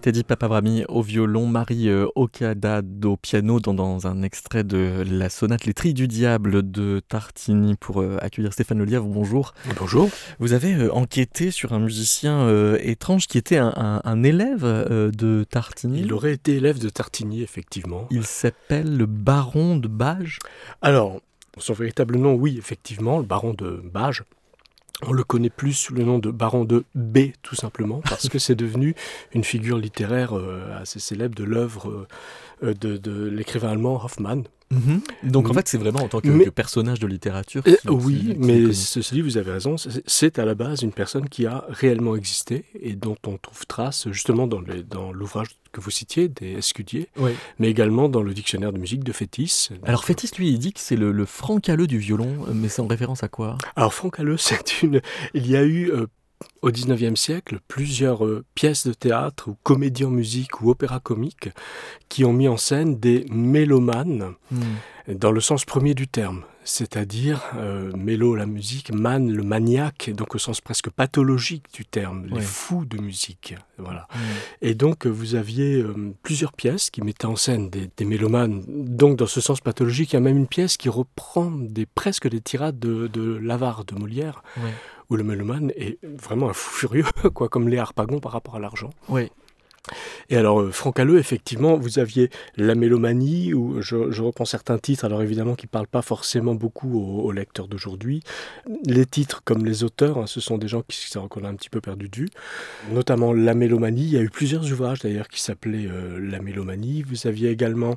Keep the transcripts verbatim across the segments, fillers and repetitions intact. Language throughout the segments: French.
Teddy Papavrami au violon, Marie euh, Okada au piano dans, dans un extrait de la sonate Les Trilles du Diable de Tartini pour euh, accueillir Stéphane Lelièvre. Bonjour. Bonjour. Vous avez euh, enquêté sur un musicien euh, étrange qui était un, un, un élève euh, de Tartini. Il aurait été élève de Tartini, effectivement. Il s'appelle le baron de Bage. Alors, son véritable nom, oui, effectivement, le baron de Bage. On le connaît plus sous le nom de baron de B, tout simplement, parce que c'est devenu une figure littéraire euh, assez célèbre de l'œuvre euh, de, de l'écrivain allemand Hoffmann. Mmh. Donc en fait c'est vraiment en tant que, mais, que personnage de littérature euh, qui, oui, qui, qui mais ceci dit, vous avez raison, c'est, c'est à la base une personne qui a réellement existé et dont on trouve trace justement dans, les, dans l'ouvrage que vous citiez, des Escudier, oui. mais également dans le dictionnaire de musique de Fétis. Alors Fétis, lui, il dit que c'est le, le Franck Halleux du violon, mais c'est en référence à quoi? Alors Franck Halleux, c'est une... Il y a eu... Euh, au dix-neuvième siècle, plusieurs euh, pièces de théâtre, ou comédies en musique, ou opéras comiques, qui ont mis en scène des mélomanes, mmh. dans le sens premier du terme. C'est-à-dire, euh, mélo, la musique, man, le maniaque, donc au sens presque pathologique du terme, ouais. les fous de musique. Voilà. Mmh. Et donc, vous aviez euh, plusieurs pièces qui mettaient en scène des, des mélomanes. Donc, dans ce sens pathologique, il y a même une pièce qui reprend des, presque des tirades de, de l'avare de Molière, ouais. où le mélomane est vraiment un fou furieux, quoi, comme les Harpagon par rapport à l'argent. Oui. Et alors, euh, Franck Halleux, effectivement, vous aviez la mélomanie, où je, je reprends certains titres, alors évidemment qui ne parlent pas forcément beaucoup aux, aux lecteurs d'aujourd'hui. Les titres, comme les auteurs, hein, ce sont des gens qui, qu'on a un petit peu perdu de vue. Notamment la mélomanie, il y a eu plusieurs ouvrages d'ailleurs qui s'appelaient euh, la mélomanie. Vous aviez également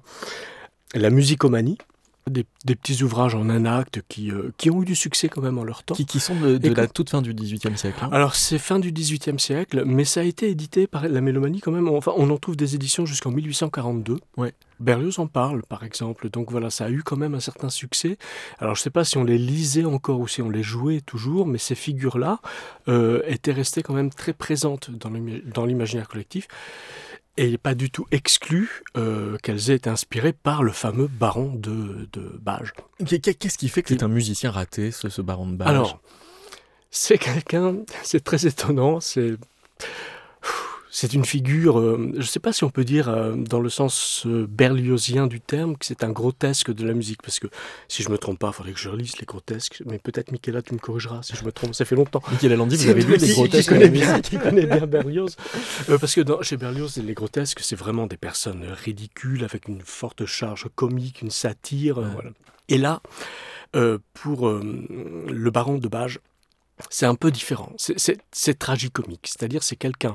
la musicomanie. Des, des petits ouvrages en un acte qui, euh, qui ont eu du succès quand même en leur temps. Qui, qui sont de, de la toute fin du dix-huitième siècle. Hein. Alors c'est fin du dix-huitième siècle, mais ça a été édité par la mélomanie quand même. Enfin, on en trouve des éditions jusqu'en mille huit cent quarante-deux. Ouais. Berlioz en parle par exemple, donc voilà, ça a eu quand même un certain succès. Alors je ne sais pas si on les lisait encore ou si on les jouait toujours, mais ces figures-là euh, étaient restées quand même très présentes dans, le, dans l'imaginaire collectif. Et il n'est pas du tout exclu euh, qu'elles aient été inspirées par le fameux baron de, de Bage. Qu'est-ce qui fait que c'est un musicien raté, ce, ce baron de Bage? Alors, c'est quelqu'un, c'est très étonnant, c'est... C'est une figure, euh, je ne sais pas si on peut dire euh, dans le sens euh, berliozien du terme que c'est un grotesque de la musique, parce que si je ne me trompe pas, il faudrait que je relise les grotesques, mais peut-être Michela, tu me corrigeras si je me trompe, ça fait longtemps. Michela Landi, vous avez lu les grotesques? Qui connaît bien, qui connaît bien Berlioz, euh, parce que dans, chez Berlioz, les grotesques, c'est vraiment des personnes ridicules, avec une forte charge comique, une satire, ouais. euh, voilà. Et là, euh, pour euh, le baron de Bage, c'est un peu différent, c'est, c'est, c'est tragicomique, c'est-à-dire c'est quelqu'un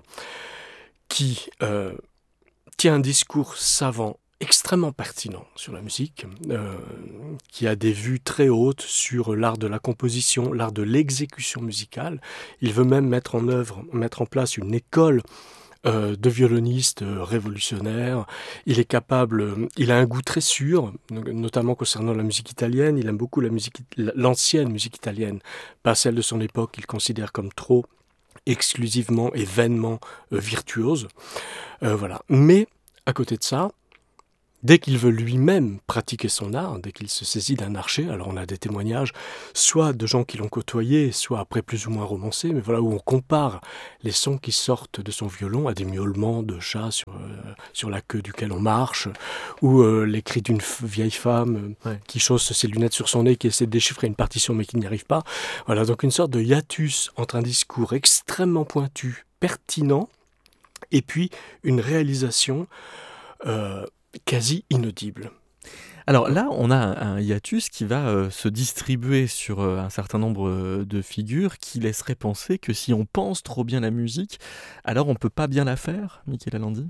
qui euh, tient un discours savant extrêmement pertinent sur la musique, euh, qui a des vues très hautes sur l'art de la composition, l'art de l'exécution musicale. Il veut même mettre en œuvre, mettre en place une école euh, de violonistes euh, révolutionnaires. Il est capable, euh, il a un goût très sûr, notamment concernant la musique italienne. Il aime beaucoup la musique, l'ancienne musique italienne, pas celle de son époque qu'il considère comme trop exclusivement et vainement euh, virtuose. Euh, voilà. Mais, à côté de ça, dès qu'il veut lui-même pratiquer son art, dès qu'il se saisit d'un archet, alors on a des témoignages, soit de gens qui l'ont côtoyé, soit après plus ou moins romancés, mais voilà, où on compare les sons qui sortent de son violon à des miaulements de chats sur, euh, sur la queue duquel on marche, ou euh, les cris d'une f- vieille femme euh, ouais. qui chausse ses lunettes sur son nez, qui essaie de déchiffrer une partition mais qui n'y arrive pas. Voilà, donc une sorte de hiatus entre un discours extrêmement pointu, pertinent, et puis une réalisation euh, quasi inaudible. Alors là, on a un, un hiatus qui va euh, se distribuer sur euh, un certain nombre euh, de figures qui laisseraient penser que si on pense trop bien la musique, alors on peut pas bien la faire, Michela Landi?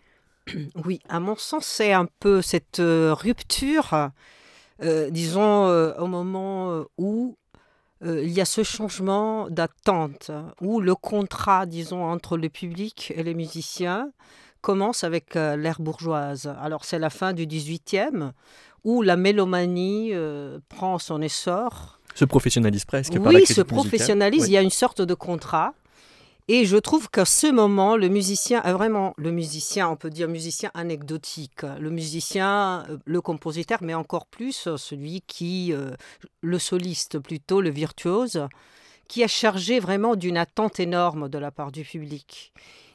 Oui, à mon sens, c'est un peu cette euh, rupture, euh, disons, euh, au moment où euh, il y a ce changement d'attente, où le contrat, disons, entre le public et les musiciens commence avec euh, l'ère bourgeoise. Alors c'est la fin du dix-huitième, où la mélomanie euh, prend son essor. Se professionnalise presque oui, par la critique se professionnalise, musicale. Il y a une sorte de contrat. Et je trouve qu'à ce moment, le musicien, vraiment le musicien, on peut dire musicien anecdotique, le musicien, le compositeur, mais encore plus celui qui, euh, le soliste plutôt, le virtuose, qui est chargé vraiment d'une attente énorme de la part du public.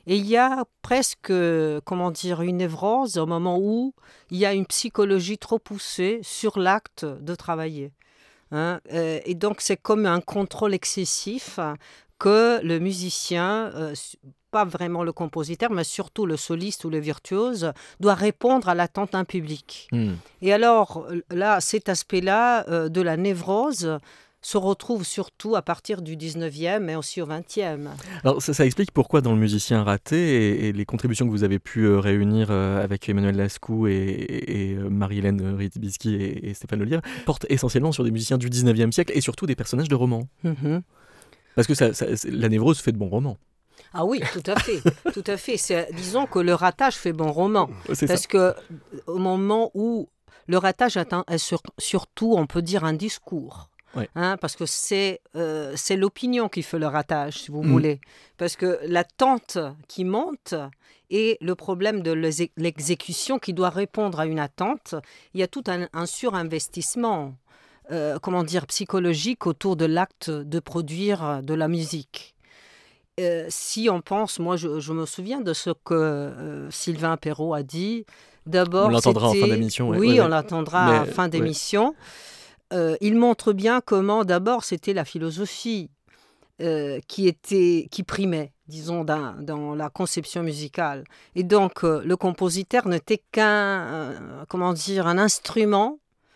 Et il y a presque, comment dire, une névrose au moment où il y a une psychologie trop poussée sur l'acte de travailler. Hein. Et donc, c'est comme un contrôle excessif que le musicien, euh, pas vraiment le compositeur, mais surtout le soliste ou le virtuose, doit répondre à l'attente d'un public. Mmh. Et alors, là, cet aspect-là euh, de la névrose se retrouve surtout à partir du dix-neuvième, mais aussi au vingtième. Alors ça, ça explique pourquoi dans Le Musicien raté et, et les contributions que vous avez pu euh, réunir euh, avec Emmanuel Lascaux et, et, et euh, Marie-Hélène Ritzbisky et, et Stéphane Lelièvre portent essentiellement sur des musiciens du dix-neuvième siècle et surtout des personnages de romans. Mmh. Parce que ça, ça, la névrose fait de bons romans. Ah oui, tout à fait, tout à fait. C'est, disons que le ratage fait bon roman. C'est parce ça. Que au moment où le ratage atteint, est sur, surtout, on peut dire, un discours. Ouais. Hein, parce que c'est, euh, c'est l'opinion qui fait le ratage, si vous mmh. voulez. Parce que l'attente qui monte et le problème de l'exécution qui doit répondre à une attente, il y a tout un, un surinvestissement, euh, comment dire, psychologique autour de l'acte de produire de la musique. Euh, si on pense, moi je, je me souviens de ce que euh, Sylvain Perrault a dit. D'abord, on l'entendra c'était... en fin d'émission. Ouais, oui, ouais, on ouais. l'entendra Mais, en fin d'émission. Ouais. Euh, il montre bien comment, d'abord, c'était la philosophie euh, qui, était, qui primait, disons, dans, dans la conception musicale. Et donc, euh, le compositeur n'était qu'un, euh, comment dire, un instrument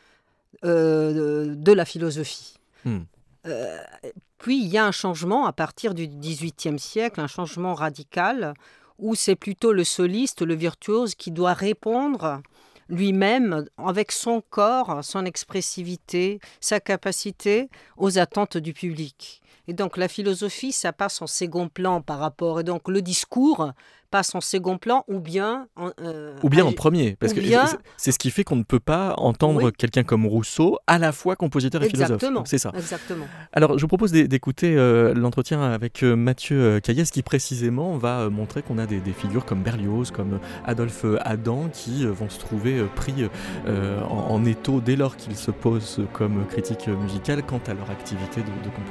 euh, de, de la philosophie. Hmm. Euh, puis, il y a un changement à partir du dix-huitième siècle, un changement radical, où c'est plutôt le soliste, le virtuose, qui doit répondre lui-même, avec son corps, son expressivité, sa capacité aux attentes du public. Et donc la philosophie, ça passe en second plan par rapport, et donc le discours passe en second plan ou bien en, euh, ou bien en premier, parce que bien... c'est ce qui fait qu'on ne peut pas entendre oui. quelqu'un comme Rousseau à la fois compositeur et exactement, philosophe. C'est ça. Exactement. Alors je vous propose d'écouter euh, l'entretien avec euh, Mathieu Caillès qui précisément va euh, montrer qu'on a des, des figures comme Berlioz, comme Adolphe Adam qui euh, vont se trouver euh, pris euh, en, en étau dès lors qu'ils se posent comme critique musicale quant à leur activité de, de compositeur.